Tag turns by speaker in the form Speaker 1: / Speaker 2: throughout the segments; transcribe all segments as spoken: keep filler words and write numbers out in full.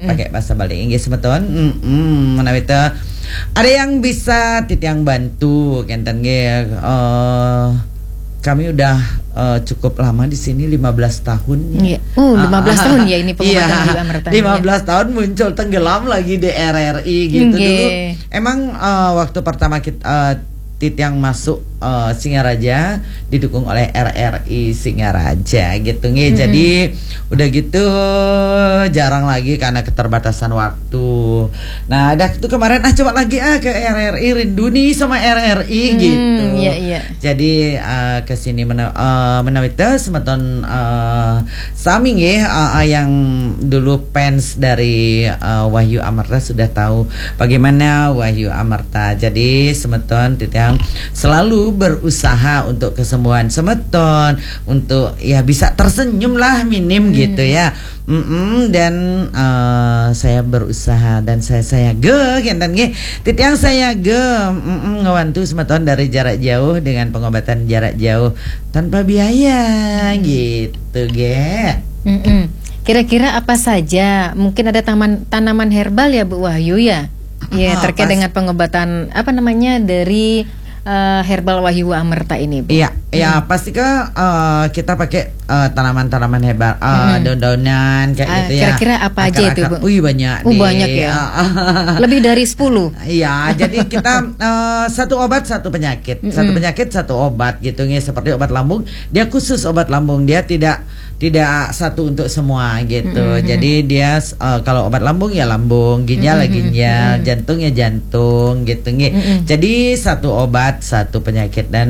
Speaker 1: Mm-mm.
Speaker 2: pakai bahasa Bali Inggris semeton. Mm-mm, menawi teh ada yang bisa titiang bantu kenten ge. Uh, kami udah uh, cukup lama di sini lima belas tahun.
Speaker 1: Iya. Oh, lima belas uh, tahun ya ini pengobatan
Speaker 2: iya,
Speaker 1: Wahyu Amerta.
Speaker 2: lima belas ya. Tahun muncul tenggelam lagi di R R I gitu.
Speaker 1: Nge.
Speaker 2: Dulu. Emang uh, waktu pertama kita uh, Titiang masuk uh, Singaraja didukung oleh R R I Singaraja gitu nih. Mm-hmm. Jadi udah gitu jarang lagi karena keterbatasan waktu. Nah, ada tuh kemarin ah coba lagi ah ke R R I, rindu nih sama R R I mm, gitu.
Speaker 1: Iya, iya.
Speaker 2: Jadi uh, ke sini mena uh, menawita semeton uh, sami nggih uh, uh, yang dulu fans dari uh, Wahyu Amerta sudah tahu bagaimana Wahyu Amerta. Jadi semeton Titiang selalu berusaha untuk kesembuhan semeton, untuk ya bisa tersenyum lah minim hmm. gitu ya. Mm-mm, dan uh, saya berusaha dan saya saya ge kenten ge Titiang saya ge ngewantu semeton dari jarak jauh dengan pengobatan jarak jauh tanpa biaya gitu ge.
Speaker 1: Mm-mm. Kira-kira apa saja? Mungkin ada taman tanaman herbal ya Bu Wahyu ya? Ya, terkait pas. dengan pengobatan apa namanya dari Uh, herbal Wahyu Amerta ini, Bu.
Speaker 2: Iya, hmm. ya pasti ke uh, kita pakai uh, tanaman-tanaman herbal, uh, hmm. daun-daunan kayak uh, gitu ya.
Speaker 1: Kira-kira apa aja itu, Bu?
Speaker 2: Wih banyak.
Speaker 1: Uh, banyak ya. Lebih dari sepuluh.
Speaker 2: Iya, jadi kita uh, satu obat satu penyakit, hmm. satu penyakit satu obat gitu nih. Seperti obat lambung, dia khusus obat lambung, dia tidak tidak satu untuk semua gitu. Mm-hmm. Jadi dia uh, kalau obat lambung ya lambung, ginjal mm-hmm. ya ginjal, mm-hmm. jantung ya jantung gitu nih. Mm-hmm. Jadi satu obat satu penyakit dan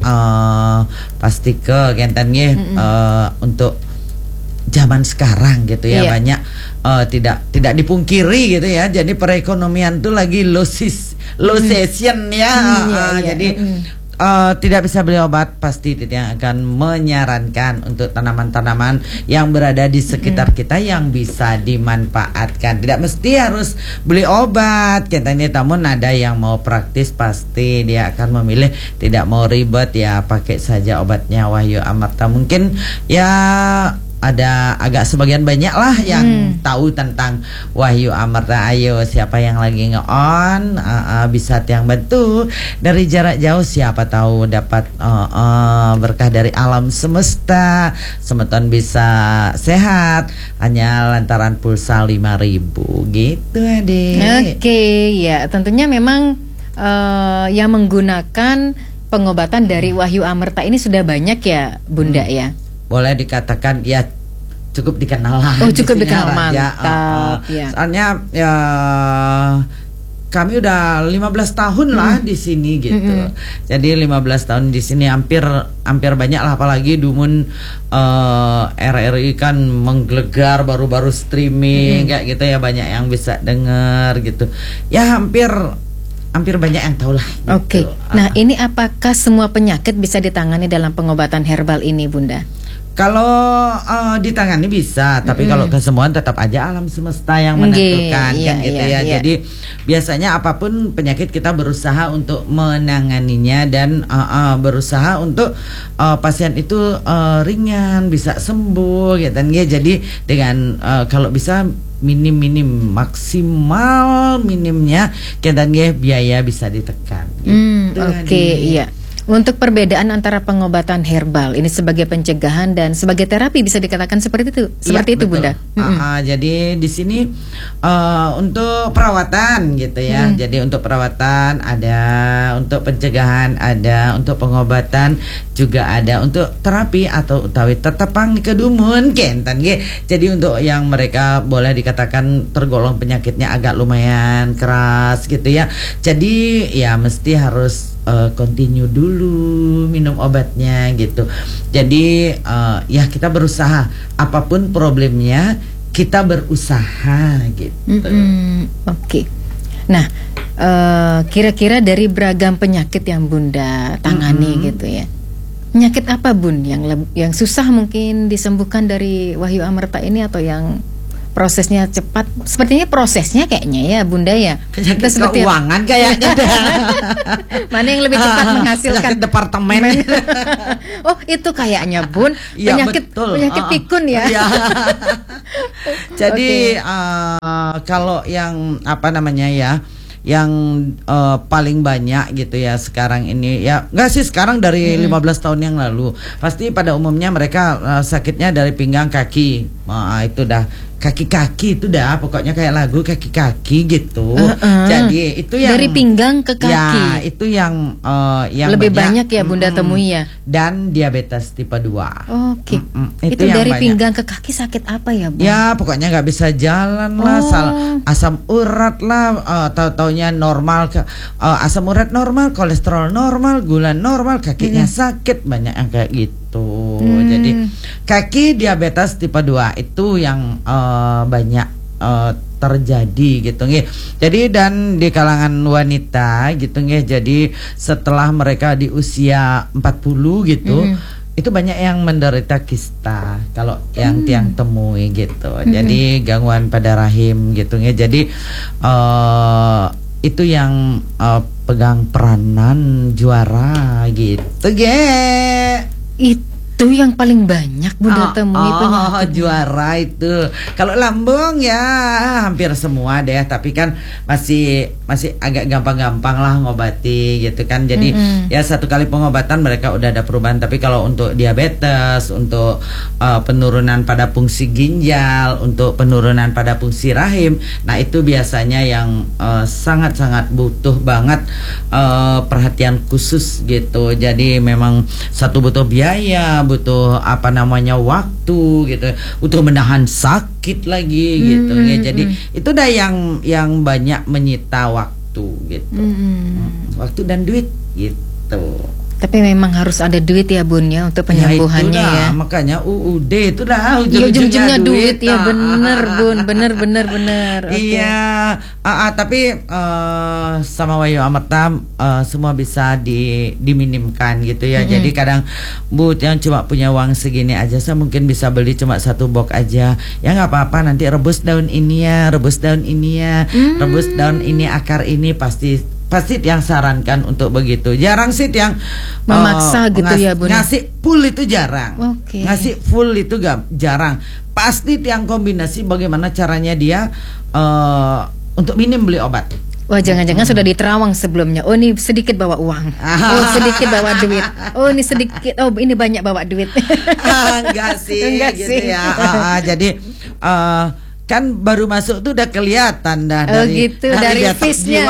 Speaker 2: uh, pasti ke kentannya mm-hmm. uh, untuk zaman sekarang gitu ya, yeah. banyak uh, tidak tidak dipungkiri gitu ya. Jadi perekonomian tuh lagi low sis, low mm-hmm. session ya. Mm-hmm. Uh, yeah, yeah. Jadi mm-hmm. Uh, tidak bisa beli obat, pasti tidak akan menyarankan untuk tanaman-tanaman yang berada di sekitar mm. kita yang bisa dimanfaatkan. Tidak mesti harus beli obat. Katanya namun ada yang mau praktis pasti dia akan memilih tidak mau ribet ya pakai saja obatnya Wahyu Amerta. Mungkin ya ada agak sebagian banyak lah yang hmm. tahu tentang Wahyu Amerta. Ayo siapa yang lagi nge-on uh, uh, bisa tiang bantu dari jarak jauh, siapa tahu dapat uh, uh, berkah dari alam semesta, semeton bisa sehat hanya lantaran pulsa lima ribu gitu Adik.
Speaker 1: Oke okay, ya tentunya memang uh, yang menggunakan pengobatan dari Wahyu Amerta ini sudah banyak ya Bunda hmm. ya. Boleh
Speaker 2: dikatakan ya cukup dikenal lah.
Speaker 1: Oh cukup dikenal, mantap.
Speaker 2: Ya, uh, uh. Ya. Soalnya ya kami udah lima belas tahun lah mm. di sini gitu. Mm-hmm. Jadi lima belas tahun di sini hampir hampir banyak lah, apalagi Dumun uh, R R I kan menggelegar baru-baru streaming mm. kayak gitu ya, banyak yang bisa denger gitu. Ya hampir hampir banyak yang tahu lah. Gitu.
Speaker 1: Oke. Okay. Nah, uh. ini apakah semua penyakit bisa ditangani dalam pengobatan herbal ini, Bunda?
Speaker 2: Kalau uh, ditangani bisa, tapi mm. kalau kesembuhan tetap aja alam semesta yang menentukan,
Speaker 1: iya,
Speaker 2: kan gitu
Speaker 1: iya,
Speaker 2: ya.
Speaker 1: Iya.
Speaker 2: Jadi biasanya apapun penyakit kita berusaha untuk menanganinya dan uh, uh, berusaha untuk uh, pasien itu uh, ringan, bisa sembuh, gitu kan ya. Jadi dengan uh, kalau bisa minim-minim maksimal minimnya, kan ya biaya bisa ditekan. Gitu,
Speaker 1: mm, Oke, okay, iya. Untuk perbedaan antara pengobatan herbal ini sebagai pencegahan dan sebagai terapi bisa dikatakan seperti itu, seperti ya, itu betul. Bunda.
Speaker 2: Uh, uh, jadi di sini uh, untuk perawatan gitu ya. Hmm. Jadi untuk perawatan ada, untuk pencegahan ada, untuk pengobatan juga ada, untuk terapi atau utawi tetepang kedumun kenten ge. Jadi untuk yang mereka boleh dikatakan tergolong penyakitnya agak lumayan keras gitu ya. Jadi ya mesti harus Uh, continue dulu minum obatnya gitu. Jadi uh, ya kita berusaha, apapun problemnya kita berusaha gitu.
Speaker 1: Mm-hmm. Oke. Okay. Nah, uh, kira-kira dari beragam penyakit yang Bunda tangani mm-hmm. gitu ya. Penyakit apa Bun yang leb- yang susah mungkin disembuhkan dari Wahyu Amerta ini, atau yang prosesnya cepat? Sepertinya prosesnya kayaknya ya Bunda ya.
Speaker 2: Penyakit keuangan kayaknya.
Speaker 1: Mana yang lebih cepat menghasilkan?
Speaker 2: Penyakit departemen.
Speaker 1: Oh itu kayaknya Bun.
Speaker 2: Ya,
Speaker 1: penyakit
Speaker 2: betul.
Speaker 1: penyakit
Speaker 2: uh,
Speaker 1: pikun ya.
Speaker 2: Ya. Jadi okay. uh, uh, kalau yang apa namanya ya, yang uh, paling banyak gitu ya sekarang ini ya, enggak sih sekarang dari hmm. lima belas tahun yang lalu pasti pada umumnya mereka uh, sakitnya dari pinggang kaki, uh, itu dah kaki-kaki itu dah pokoknya kayak lagu kaki-kaki gitu. Uh, uh. Jadi itu yang
Speaker 1: dari pinggang ke kaki.
Speaker 2: Ya, itu yang uh, yang
Speaker 1: lebih banyak, banyak ya Bunda mm, temui ya.
Speaker 2: Dan diabetes tipe dua.
Speaker 1: Oke. Okay.
Speaker 2: Mm,
Speaker 1: itu, itu dari banyak. Pinggang ke kaki sakit apa ya, Bu?
Speaker 2: Ya, pokoknya nggak bisa jalan lah, oh. sal, asam urat lah, uh, tahu-taunya normal ke uh, asam urat normal, kolesterol normal, gula normal, kakinya hmm. sakit, banyak yang kayak gitu. Hmm. Jadi kaki diabetes tipe dua itu yang uh, banyak uh, terjadi gitu nggih. Jadi dan di kalangan wanita gitu nggih. Jadi setelah mereka di usia empat puluh gitu, hmm. itu banyak yang menderita kista kalau yang hmm. tiang temui gitu. Hmm. Jadi gangguan pada rahim gitu nggih. Jadi uh, itu yang uh, pegang peranan juara gitu nggih.
Speaker 1: Itu yang paling banyak Bunda
Speaker 2: oh,
Speaker 1: temui
Speaker 2: oh,
Speaker 1: penyakit
Speaker 2: juara itu. Kalau lambung ya hampir semua deh, tapi kan masih masih agak gampang-gampang lah ngobati gitu kan. Jadi mm-hmm. ya satu kali pengobatan mereka udah ada perubahan. Tapi kalau untuk diabetes, untuk uh, penurunan pada fungsi ginjal, untuk penurunan pada fungsi rahim, nah itu biasanya yang uh, sangat-sangat butuh banget uh, perhatian khusus gitu. Jadi memang satu butuh biaya, butuh apa namanya waktu gitu, butuh menahan sakit lagi gitu mm-hmm. ya. Jadi itu dah yang yang banyak menyita waktu gitu, mm-hmm. waktu dan duit gitu.
Speaker 1: Tapi memang harus ada duit ya Bun ya untuk penyembuhannya ya.
Speaker 2: ya. Makanya U U D itu dah
Speaker 1: ujung-ujungnya duit, duit ya bener Bun, bener bener bener. Okay.
Speaker 2: Iya, uh, uh, tapi uh, sama Wahyu Amerta uh, semua bisa di diminimkan gitu ya. Mm-hmm. Jadi kadang Bu yang cuma punya uang segini aja, saya mungkin bisa beli cuma satu box aja. Ya nggak apa-apa, nanti rebus daun ini ya, rebus daun ini ya, mm. rebus daun ini, akar ini, pasti pasti yang sarankan untuk begitu. Jarang sih yang
Speaker 1: memaksa uh, gitu
Speaker 2: ngas,
Speaker 1: ya Bun.
Speaker 2: Ngasih full itu jarang.
Speaker 1: Okay.
Speaker 2: Ngasih full itu gak, jarang. Pasti yang kombinasi bagaimana caranya dia uh, untuk minim beli obat.
Speaker 1: Wah, jangan-jangan hmm. sudah diterawang sebelumnya. Oh, ini sedikit bawa uang. Oh, sedikit bawa duit. Oh, ini sedikit. Oh, ini banyak bawa duit.
Speaker 2: ah, enggak sih, enggak gitu sih. ya. Ah, ah, jadi uh, kan baru masuk tuh udah kelihatan dah
Speaker 1: oh,
Speaker 2: dari
Speaker 1: gitu, dari, dari fishnya.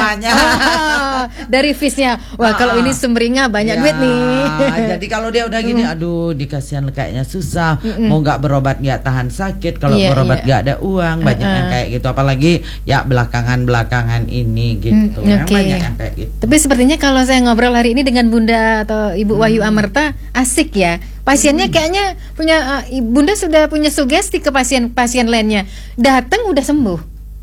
Speaker 1: Oh, dari fishnya. Wah, ah, kalau ini sumringah banyak ya, duit nih.
Speaker 2: Jadi kalau dia udah gini, aduh, dikasihan kayaknya susah. Mm-mm. Mau nggak berobat nggak tahan sakit. Kalau yeah, berobat nggak yeah. ada uang, banyak uh-uh. yang kayak gitu. Apalagi ya belakangan-belakangan ini gitu.
Speaker 1: Mm,
Speaker 2: yang
Speaker 1: okay.
Speaker 2: banyak yang kayak gitu.
Speaker 1: Tapi sepertinya kalau saya ngobrol hari ini dengan Bunda atau Ibu Wahyu Amerta, asik ya. Pasiennya kayaknya punya uh, Bunda sudah punya sugesti ke pasien-pasien lainnya. Datang udah sembuh.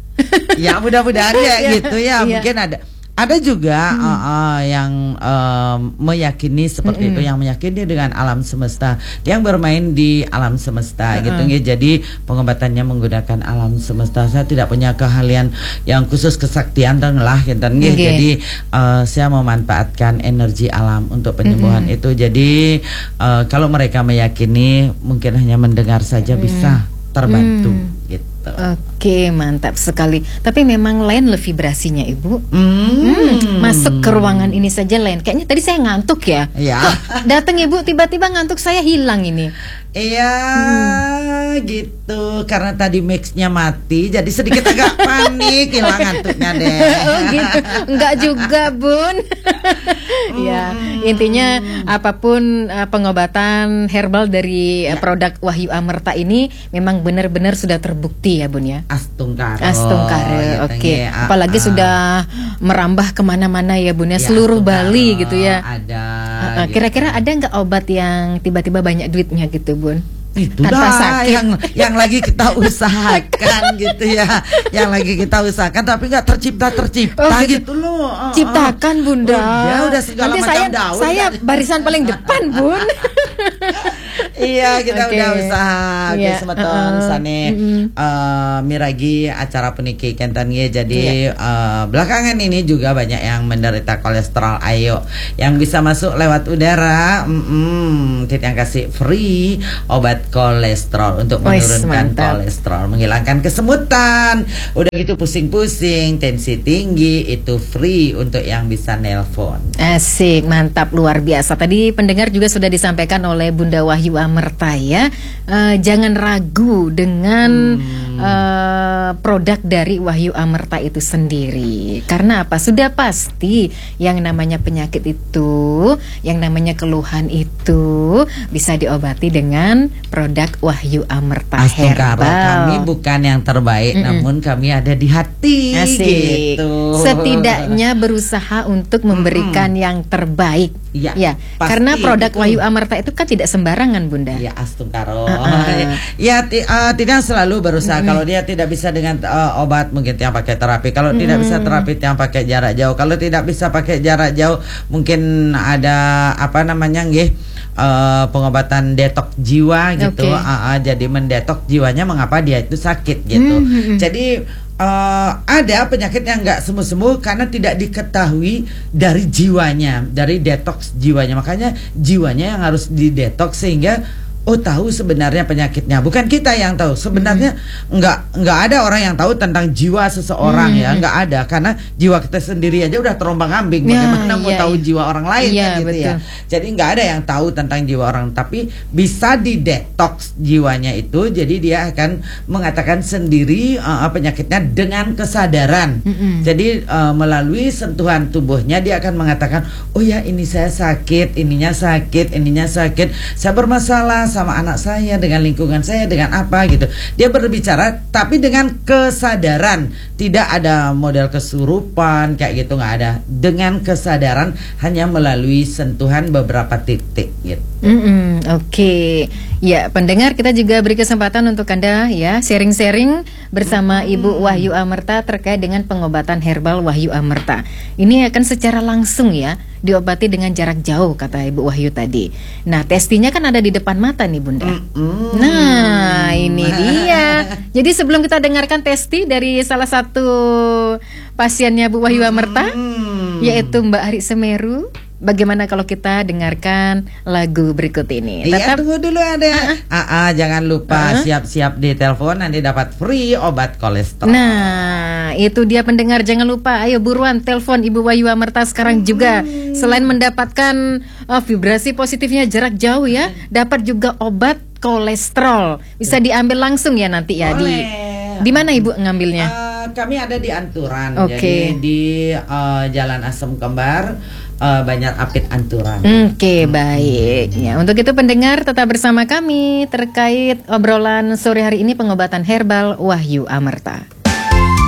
Speaker 2: Ya mudah-mudahan ya gitu ya.
Speaker 1: Iya.
Speaker 2: Mungkin ada ada juga hmm. uh, uh, yang uh, meyakini seperti hmm. itu, yang meyakini dengan alam semesta, yang bermain di alam semesta uh-uh. gitu ya. Jadi pengobatannya menggunakan alam semesta. Saya tidak punya keahlian yang khusus, kesaktian dan lah gitu. Okay. Jadi uh, saya memanfaatkan energi alam untuk penyembuhan hmm. itu. Jadi uh, kalau mereka meyakini, mungkin hanya mendengar saja hmm. bisa terbantu hmm. gitu.
Speaker 1: Oke, mantap sekali. Tapi memang lain loh vibrasinya Ibu.
Speaker 2: Hmm.
Speaker 1: Hmm, masuk ke ruangan ini saja lain. Kayaknya tadi saya ngantuk ya.
Speaker 2: Iya.
Speaker 1: Datang Ibu tiba-tiba ngantuk, saya hilang ini.
Speaker 2: Iya, hmm. gitu. Karena tadi mixnya mati, jadi sedikit agak panik, hilang ngantuknya deh.
Speaker 1: Oh gitu. Enggak juga Bun. Ya, intinya apapun uh, pengobatan herbal dari uh, produk Wahyu Amerta ini memang benar-benar sudah terbukti ya Bun ya.
Speaker 2: Astungkare.
Speaker 1: Astungkare, oke. Okay. Apalagi uh, sudah merambah kemana-mana ya Bun ya,
Speaker 2: ya
Speaker 1: seluruh Bali gitu ya.
Speaker 2: Ada.
Speaker 1: Uh, uh, gitu. Kira-kira ada nggak obat yang tiba-tiba banyak duitnya gitu Bun?
Speaker 2: Itu dah yang yang lagi kita usahakan gitu ya, yang lagi kita usahakan tapi nggak tercipta tercipta oh, gitu. gitu loh. Oh,
Speaker 1: Ciptakan Bunda.
Speaker 2: Oh, ya udah segala
Speaker 1: nanti
Speaker 2: macam
Speaker 1: saya,
Speaker 2: daun.
Speaker 1: Saya barisan paling depan Bun.
Speaker 2: Iya, kita
Speaker 1: Oke.
Speaker 2: udah usaha
Speaker 1: Iya,
Speaker 2: ge semeton
Speaker 1: uh-uh.
Speaker 2: sane
Speaker 1: Mm-mm.
Speaker 2: eh, miragi acara puniki kenten ge. Jadi
Speaker 1: Iya.
Speaker 2: eh, belakangan ini juga banyak yang menderita kolesterol. Ayo yang bisa masuk lewat udara, mm yang kasih free obat kolesterol untuk
Speaker 1: Wais,
Speaker 2: menurunkan
Speaker 1: mantap.
Speaker 2: kolesterol, menghilangkan kesemutan. Udah gitu pusing-pusing, tensi tinggi, itu free untuk yang bisa nelpon.
Speaker 1: Asik, mantap, luar biasa. Tadi pendengar juga sudah disampaikan oleh Bunda Wahyu Amerta ya. Eh, jangan ragu dengan
Speaker 2: Hmm.
Speaker 1: eh, produk dari Wahyu Amerta itu sendiri. Karena apa? Sudah pasti yang namanya penyakit itu, yang namanya keluhan itu bisa diobati dengan produk Wahyu Amerta
Speaker 2: Astungkara,
Speaker 1: Herbal.
Speaker 2: kami bukan yang terbaik,
Speaker 1: Mm-mm.
Speaker 2: namun kami ada di hati.
Speaker 1: Asik.
Speaker 2: Gitu.
Speaker 1: Setidaknya berusaha untuk memberikan yang terbaik.
Speaker 2: Iya,
Speaker 1: Ya,
Speaker 2: pasti
Speaker 1: karena produk
Speaker 2: itu.
Speaker 1: Wahyu Amerta itu kan tidak sembarangan, Bunda.
Speaker 2: Ya Astungkaro.
Speaker 1: Uh-uh.
Speaker 2: Ya ti- uh, tidak selalu berusaha. Kalau dia tidak bisa dengan uh, obat, mungkin yang pakai terapi. Kalau tidak bisa terapi, yang pakai jarak jauh. Kalau tidak bisa pakai jarak jauh, mungkin ada apa namanya nggih, uh, pengobatan detok jiwa gitu.
Speaker 1: Oke.
Speaker 2: Uh, uh, jadi mendetok jiwanya mengapa dia itu sakit gitu.
Speaker 1: Mm-mm.
Speaker 2: Jadi uh, ada penyakit yang nggak sembuh-sembuh karena tidak diketahui dari jiwanya, dari detox jiwanya. Makanya jiwanya yang harus didetox sehingga oh tahu sebenarnya penyakitnya. Bukan kita yang tahu. Sebenarnya nggak nggak ada orang yang tahu tentang jiwa seseorang ya, nggak ada, karena jiwa kita sendiri aja udah terombang-ambing.
Speaker 1: Ya,
Speaker 2: Bagaimana mau
Speaker 1: iya,
Speaker 2: tahu
Speaker 1: iya.
Speaker 2: jiwa orang lain
Speaker 1: Iya,
Speaker 2: kan gitu ya.
Speaker 1: betul.
Speaker 2: Jadi nggak ada yang tahu tentang jiwa orang, tapi bisa didetox jiwanya itu. Jadi dia akan mengatakan sendiri uh, penyakitnya dengan kesadaran.
Speaker 1: Mm-mm.
Speaker 2: Jadi uh, melalui sentuhan tubuhnya dia akan mengatakan, oh ya ini saya sakit, ininya sakit, ininya sakit, saya bermasalah sama anak saya, dengan lingkungan saya, dengan apa gitu. Dia berbicara tapi dengan kesadaran, tidak ada model kesurupan kayak gitu, nggak ada. Dengan kesadaran, hanya melalui sentuhan beberapa titik gitu.
Speaker 1: Mm-mm, Oke, ya pendengar, kita juga beri kesempatan untuk Anda ya sharing-sharing bersama Ibu Wahyu Amerta terkait dengan pengobatan herbal Wahyu Amerta. Ini akan secara langsung ya diobati dengan jarak jauh kata Ibu Wahyu tadi. Nah, testinya kan ada di depan mata nih Bunda.
Speaker 2: Mm-mm.
Speaker 1: Nah, ini dia. Jadi sebelum kita dengarkan testi dari salah satu pasiennya Bu Wahyu Amerta,
Speaker 2: Mm.
Speaker 1: yaitu Mbak Ari Semeru, bagaimana kalau kita dengarkan lagu berikut ini?
Speaker 2: Iya,
Speaker 1: Tetap
Speaker 2: tunggu dulu ada. Ah, ah, jangan lupa
Speaker 1: Uh-uh.
Speaker 2: siap-siap di telepon, nanti dapat free obat kolesterol.
Speaker 1: Nah, itu dia pendengar, jangan lupa, ayo buruan telepon Ibu Wahyu Amerta sekarang juga. Selain mendapatkan uh, vibrasi positifnya jarak jauh ya, dapat juga obat kolesterol. Bisa diambil langsung ya nanti ya di
Speaker 2: Boleh.
Speaker 1: di mana Ibu ngambilnya?
Speaker 2: Eh, kami ada di Anturan,
Speaker 1: Oke.
Speaker 2: jadi di eh, Jalan Asem Kembar, eh, Banjar Apit Anturan.
Speaker 1: Oke, baik. Ya, untuk itu pendengar tetap bersama kami terkait obrolan sore hari ini pengobatan herbal Wahyu Amerta.